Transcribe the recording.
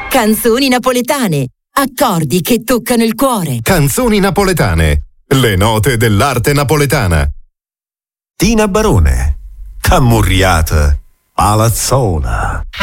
Canzoni napoletane, accordi che toccano il cuore. Canzoni napoletane, le note dell'arte napoletana. Tina Barone, Camurriata, Palazzola.